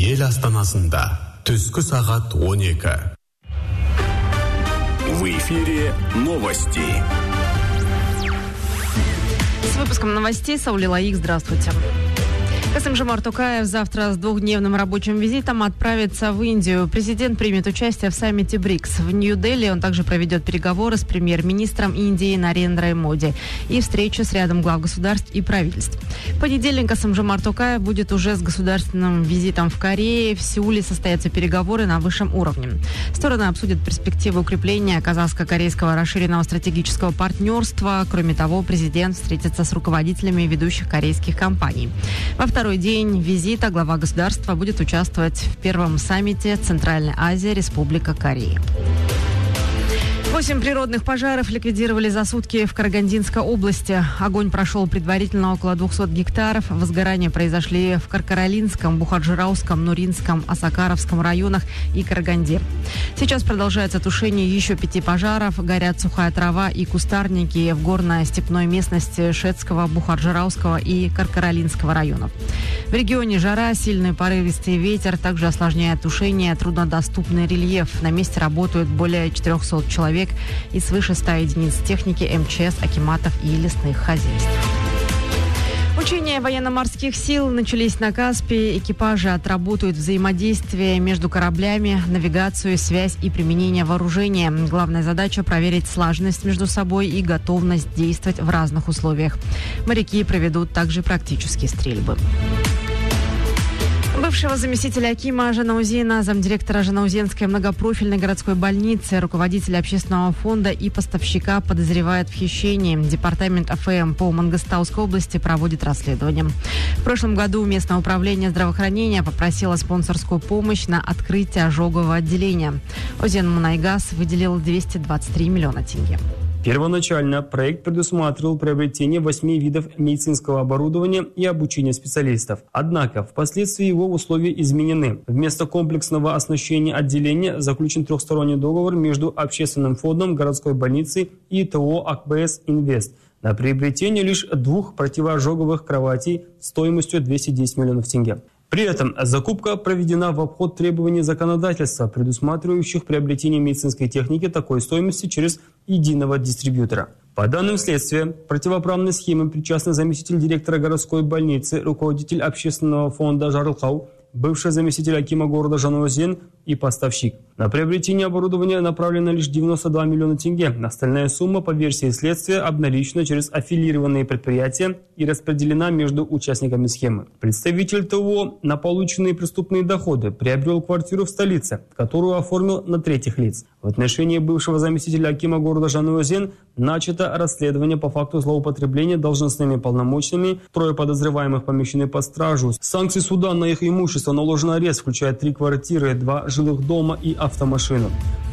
Ел астанасында түскі сағат 12. В эфире новости. С выпуском новостей Саули Лаик. Здравствуйте. Касым-Жомарт Токаев завтра с двухдневным рабочим визитом отправится в Индию. Президент примет участие в саммите БРИКС. В Нью-Дели он также проведет переговоры с премьер-министром Индии Нарендрой Моди и встречу с рядом глав государств и правительств. В понедельник Касым-Жомарт Токаев будет уже с государственным визитом в Корее. В Сеуле состоятся переговоры на высшем уровне. Стороны обсудят перспективы укрепления казахско-корейского расширенного стратегического партнерства. Кроме того, президент встретится с руководителями ведущих корейских компаний. Во второй день визита глава государства будет участвовать в первом саммите Центральной Азии, Республика Корея. 8 природных пожаров ликвидировали за сутки в Карагандинской области. Огонь прошел предварительно около 200 гектаров. Возгорания произошли в Каркаралинском, Бухаджирауском, Нуринском, Осакаровском районах и Караганде. Сейчас продолжается тушение еще 5 пожаров. Горят сухая трава и кустарники в горно-степной местности Шетского, Бухаджирауского и Каркаралинского районов. В регионе жара, сильный порывистый ветер также осложняет тушение, труднодоступный рельеф. На месте работают более 400 человек и свыше 100 единиц техники МЧС, акиматов и лесных хозяйств. Учения военно-морских сил начались на Каспии. Экипажи отработают взаимодействие между кораблями, навигацию, связь и применение вооружения. Главная задача – проверить слаженность между собой и готовность действовать в разных условиях. Моряки проведут также практические стрельбы. Бывшего заместителя акима Жанаузена, замдиректора Жанаузенской многопрофильной городской больницы, руководителя общественного фонда и поставщика подозревают в хищении. Департамент АФМ по Мангостауской области проводит расследование. В прошлом году местное управление здравоохранения попросило спонсорскую помощь на открытие ожогового отделения. Озен Мунайгаз выделил 223 миллиона тенге. Первоначально проект предусматривал приобретение 8 видов медицинского оборудования и обучение специалистов. Однако впоследствии его условия изменены. Вместо комплексного оснащения отделения заключен трехсторонний договор между общественным фондом городской больницы и ТО АКБС «Инвест» на приобретение лишь 2 противоожоговых кроватей стоимостью 210 миллионов тенге. При этом закупка проведена в обход требований законодательства, предусматривающих приобретение медицинской техники такой стоимости через единого дистрибьютора. По данным следствия, противоправной схеме причастны заместитель директора городской больницы, руководитель общественного фонда Жарылхау, бывший заместитель акима города Жанаузен и поставщик. На приобретение оборудования направлено лишь 92 миллиона тенге. Остальная сумма, по версии следствия, обналичена через аффилированные предприятия и распределена между участниками схемы. Представитель ТО на полученные преступные доходы приобрел квартиру в столице, которую оформил на третьих лиц. В отношении бывшего заместителя акима города Жанаузен начато расследование по факту злоупотребления должностными полномочиями. 3 подозреваемых помещены под стражу. Санкции суда на их имущество наложен арест, включая 3 квартиры, 2 жилых дома и автомашину.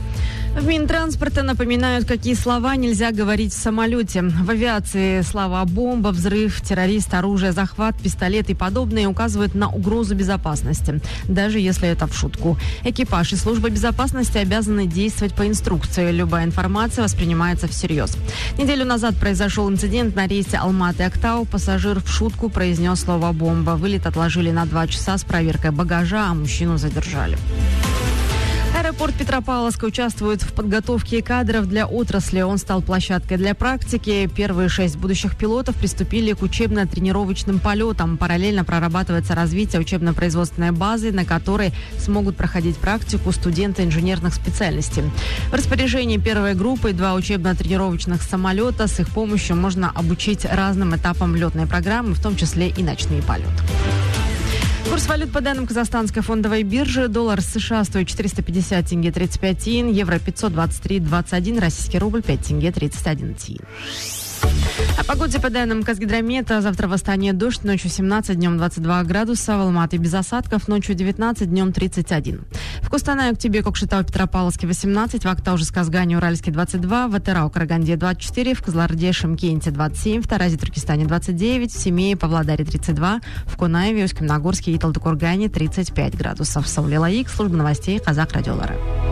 В Минтранспорта напоминают, какие слова нельзя говорить в самолете. В авиации слова «бомба», «взрыв», «террорист», «оружие», «захват», «пистолет» и подобные указывают на угрозу безопасности, даже если это в шутку. Экипаж и служба безопасности обязаны действовать по инструкции. Любая информация воспринимается всерьез. Неделю назад произошел инцидент на рейсе Алматы-Актау. Пассажир в шутку произнес слово «бомба». Вылет отложили на 2 часа с проверкой багажа, а мужчину задержали. Аэропорт Петропавловска участвует в подготовке кадров для отрасли. Он стал площадкой для практики. Первые 6 будущих пилотов приступили к учебно-тренировочным полетам. Параллельно прорабатывается развитие учебно-производственной базы, на которой смогут проходить практику студенты инженерных специальностей. В распоряжении первой группы 2 учебно-тренировочных самолета. С их помощью можно обучить разным этапам летной программы, в том числе и ночные полеты. Курс валют по данным Казахстанской фондовой биржи. Доллар США стоит 450 тенге 35 тиын, евро 523,21, российский рубль 5 тенге 31 тиын. О погоде по данным Казгидромета. Завтра в Астане дождь, ночью 17, днем 22 градуса. В Алматы без осадков, ночью 19, днем 31. В Кустанае, Актебе, Кокшетау, Петропавловске 18, в Актауже, Казгане, Уральске 22, в Атырау, Караганде 24, в Кызылорде, Шымкенте 27, в Таразе, Туркестане 29, в Семее, Павлодаре 32, в Конаеве, Усть-Каменогорске и Талдыкоргане 35 градусов. Саули Лаик, служба новостей Казах Радиолары.